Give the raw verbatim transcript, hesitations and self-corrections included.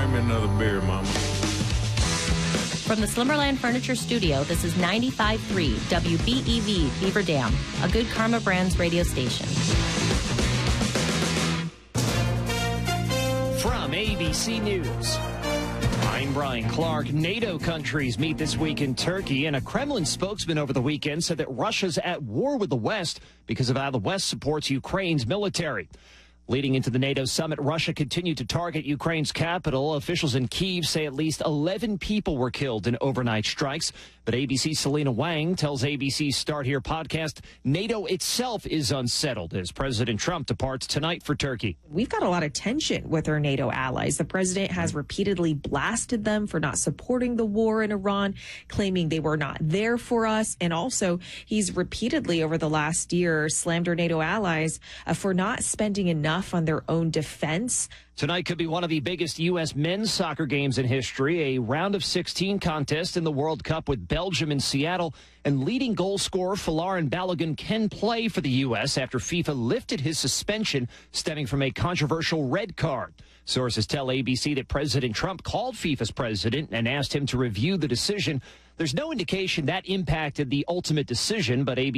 grab me another beer, Mama. From the Slimmerland Furniture Studio, this is ninety-five point three W B E V Beaver Dam, a Good Karma Brands radio station. From A B C News, I'm Brian Clark. NATO countries meet this week in Turkey, and a Kremlin spokesman over the weekend said that Russia's at war with the West because of how the West supports Ukraine's military. Leading into the NATO summit, Russia continued to target Ukraine's capital. Officials in Kyiv say at least eleven people were killed in overnight strikes. But A B C's Selena Wang tells A B C's Start Here podcast NATO itself is unsettled as President Trump departs tonight for Turkey. We've got a lot of tension with our NATO allies. The president has repeatedly blasted them for not supporting the war in Iran, claiming they were not there for us. And also, he's repeatedly over the last year slammed our NATO allies uh, for not spending enough on their own defense. Tonight could be one of the biggest U S men's soccer games in history, a round of sixteen contest in the World Cup with Belgium in Seattle, and leading goal scorer Folarin Balogun can play for the U S after FIFA lifted his suspension stemming from a controversial red card. Sources tell A B C that President Trump called FIFA's president and asked him to review the decision. There's no indication that impacted the ultimate decision, but A B C